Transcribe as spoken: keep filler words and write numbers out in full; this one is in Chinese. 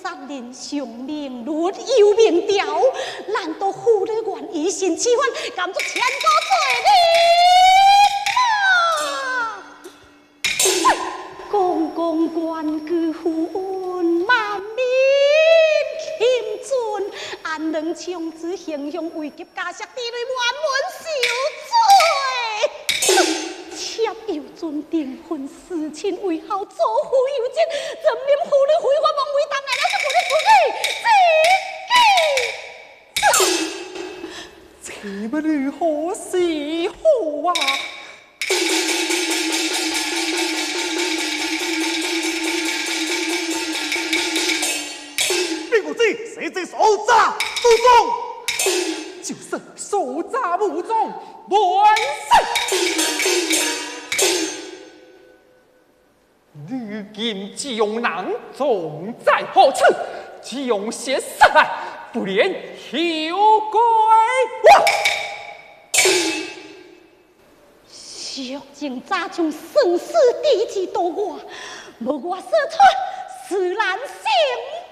杀人偿命，律有明条，难道负了愿以身试犯，甘做千古罪人吗？公公官居富恩，万民钦准，安能长子形象危急，家室地雷万门受罪。妾有尊订婚，事亲为后，祖父有责，怎免妇女非法妄为，当然那是妇女自己。 这么如何是好啊？ 别个知谁在手札无中， 就是手札无中，乱世。如今江南重在何处？将些杀来，不连休归我。 若情早将生死地址到我，无我所出，自然成。